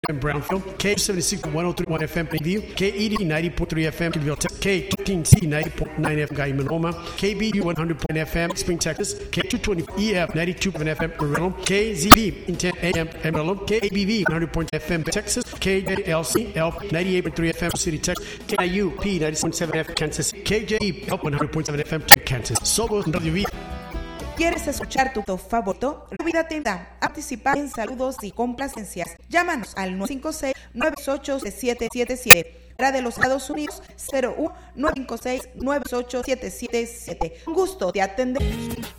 in Brownfield, K76 1031 FM View, KED 90.3 FM Kidville, K15C 90.9 FM Guy Manoma, KBU 100.0 FM Spring, Texas, K220 EF 92.1 FM Amarillo, KZB 10 AM Amarillo, KABV 100.0 FM Texas, KLC ELF 98.3 FM City, Texas, KIU P 90.7 FM Kansas, KJE ELF 100.7 FM Kansas, Sobos WV. ¿Quieres escuchar tu favorito? Vida te da a participar en saludos y complacencias. Llámanos al 956-988-7777. Para de los Estados Unidos, 01-956-988-777. Un gusto, te atendemos.